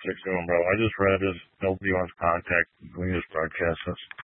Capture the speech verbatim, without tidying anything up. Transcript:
six seven, bro. I just read this. Nobody wants contact. We just broadcast this.